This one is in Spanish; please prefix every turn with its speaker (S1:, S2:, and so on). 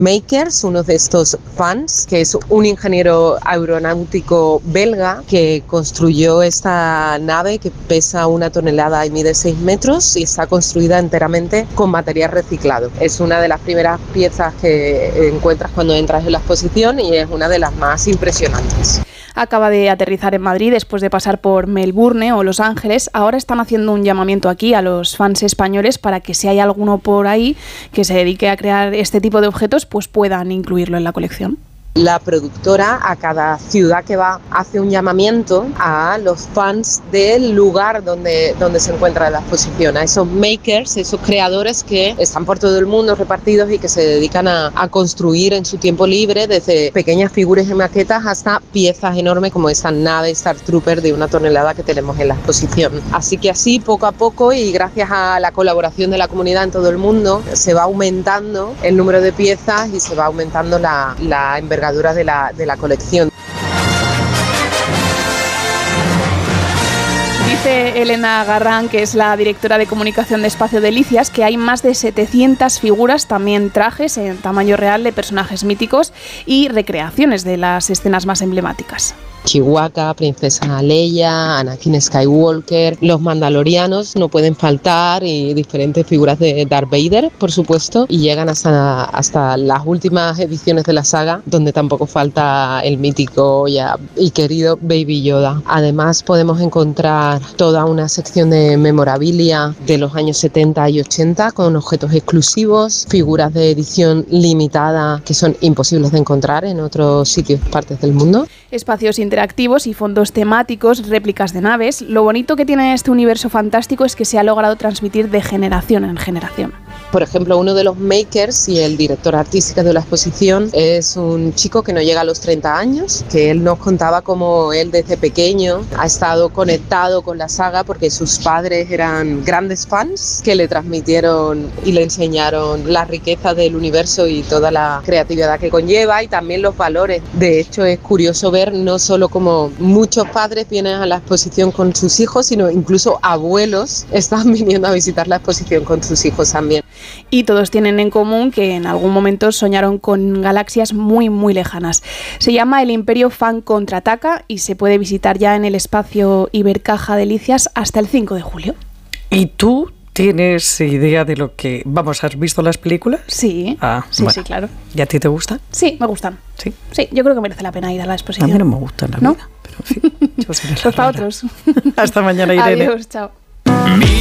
S1: Makers, uno de estos fans, que es un ingeniero aeronáutico belga que construyó esta nave que pesa 1 tonelada y mide 6 metros y está construida enteramente con material reciclado. Es una de las primeras piezas que encuentras cuando entras en la exposición y es una de las más impresionantes.
S2: Acaba de aterrizar en Madrid después de pasar por Melbourne o Los Ángeles. Ahora están haciendo un llamamiento aquí a los fans españoles para que si hay alguno por ahí que se dedique a crear este tipo de objetos, pues puedan incluirlo en la colección.
S1: La productora a cada ciudad que va hace un llamamiento a los fans del lugar donde se encuentra la exposición, a esos makers, esos creadores que están por todo el mundo repartidos y que se dedican a construir en su tiempo libre, desde pequeñas figuras y maquetas hasta piezas enormes como esta nave Star Trooper de 1 tonelada que tenemos en la exposición. Así que así, poco a poco y gracias a la colaboración de la comunidad en todo el mundo, se va aumentando el número de piezas y se va aumentando la envergadura de la colección.
S2: Dice Elena Garrán, que es la directora de comunicación de Espacio Delicias, que hay más de 700 figuras, también trajes en tamaño real de personajes míticos y recreaciones de las escenas más emblemáticas.
S1: Chewbacca, Princesa Leia, Anakin Skywalker, los Mandalorianos no pueden faltar y diferentes figuras de Darth Vader, por supuesto, y llegan hasta las últimas ediciones de la saga, donde tampoco falta el mítico y querido Baby Yoda. Además podemos encontrar toda una sección de memorabilia de los años 70 y 80 con objetos exclusivos, figuras de edición limitada que son imposibles de encontrar en otros sitios, partes del mundo.
S2: Espacios interactivos y fondos temáticos, réplicas de naves. Lo bonito que tiene este universo fantástico es que se ha logrado transmitir de generación en generación.
S1: Por ejemplo, uno de los makers y el director artístico de la exposición es un chico que no llega a los 30 años, que él nos contaba cómo él desde pequeño ha estado conectado con la saga porque sus padres eran grandes fans que le transmitieron y le enseñaron la riqueza del universo y toda la creatividad que conlleva y también los valores. De hecho, es curioso ver no solo como muchos padres vienen a la exposición con sus hijos, sino incluso abuelos están viniendo a visitar la exposición con sus hijos también.
S2: Y todos tienen en común que en algún momento soñaron con galaxias muy, muy lejanas. Se llama El Imperio Fan Contraataca y se puede visitar ya en el espacio Ibercaja Delicias hasta el 5 de julio.
S3: ¿Y tú tienes idea de lo que... Vamos, ¿has visto las películas?
S2: Sí, sí, bueno. Sí, claro.
S3: ¿Y a ti te gustan?
S2: Sí, me gustan.
S3: Sí.
S2: Sí, yo creo que merece la pena ir a la exposición.
S3: A mí no me gustan, la
S2: ¿no?
S3: vida. Pero en fin, yo seré la
S2: pues para otros.
S3: Hasta mañana, Irene.
S2: Adiós, chao.